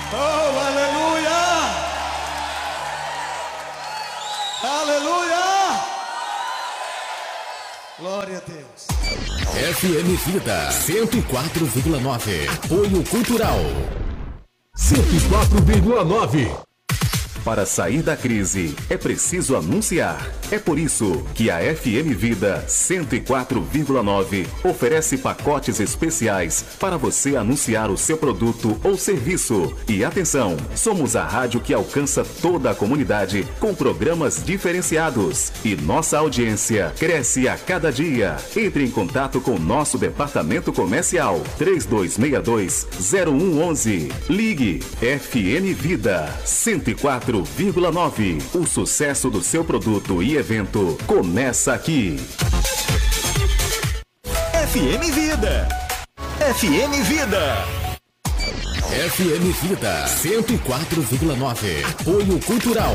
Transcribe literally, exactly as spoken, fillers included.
Oh, aleluia! Aleluia! Glória a Deus. F M Vida cento e quatro vírgula nove. Apoio Cultural. cento e quatro vírgula nove. Para sair da crise, é preciso anunciar. É por isso que a F M Vida cento e quatro vírgula nove oferece pacotes especiais para você anunciar o seu produto ou serviço. E atenção, somos a rádio que alcança toda a comunidade com programas diferenciados. E nossa audiência cresce a cada dia. Entre em contato com nosso departamento comercial três dois seis dois, zero um um um. Ligue F M Vida cento e quatro vírgula nove. O sucesso do seu produto e evento começa aqui. F M Vida. F M Vida. F M Vida cento e quatro vírgula nove. Apoio Cultural.